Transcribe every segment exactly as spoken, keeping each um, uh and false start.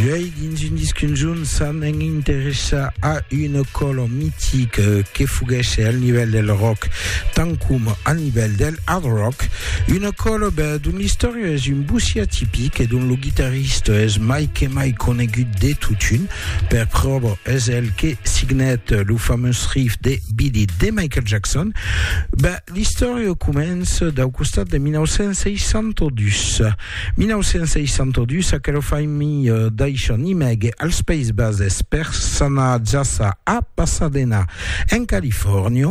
Duei dins un discunjun s'en interessa a une colo mythique che fuguesse al nivell del rock tant com al nivell del hard rock. Une colo ben, d'un l'historia és un bussi atypique et d'un lo guitariste és mai que mai conegut de tutun. Per prova és el que signet lo fameux riff de Beat It de Michael Jackson. Ben, l'historia comença dal costat de mil nou-cents seixanta-dos. mil nou-cents seixanta-dos, aquella famiglia d'això Nimeg al Space Base personaggiata a Pasadena, in California.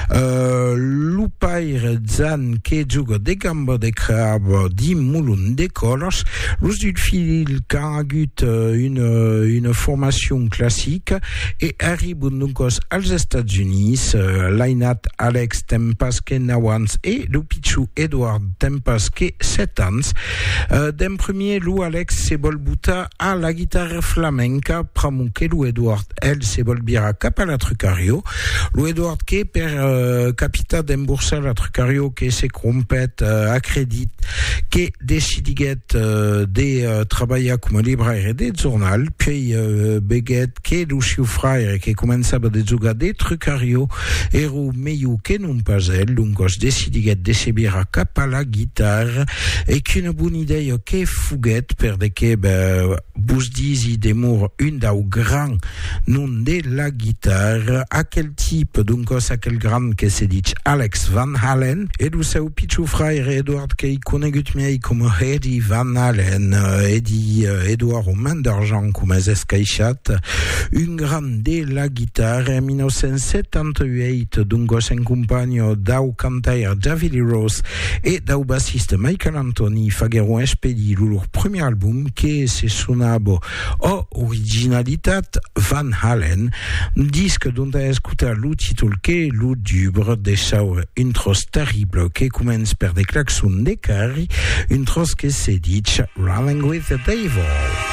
Uh, Lupaire Zan che gioca de gambo de crab di mulun de colors. L'us du fil qui a agut une, une formation classique et arrive donc als États-Unis. Uh, Lainat Alex Tempasque Nawans et le Pichu Edward Tempasque sept ans. Uh, D'un premier, Lou Alex se vol buta a la guitarra flamenca, pramuque Lou Edward el se vol bira cap a la Trucario. Lou Edward que per uh, capita d'emboursa la Trucario que se compet uh, acredit que decidiguet uh, de uh, treballar com a libraire de jornal, puis uh, beguet que Lucio Fraire que començava de jugar de Trucario ero meio que non pas el, lungos decidiguet de se bira cap a la guitarra e qu'une bonne idea que fuguet per de que ben, bus disi demur un dau grand non de la guitarra aquel type donc aquel grand que se dit Alex Van Halen et lu seu pitchu frère Edward que conegut miei com Eddie Van Halen Eddie Edward au main d'argent com es escaixat un grand de la guitarra en mil nou-cents setanta-vuit donc en compagno dau cantaire Javi Rose et dau bassiste Michael Anthony fagueron expedi leur premier album que se sonava o originalitat Van Halen, disque dont a escutat lo títol que lo dubre deixau un tros terrible que comença per de claxons de carri, un tros que se dit Running with the Devil.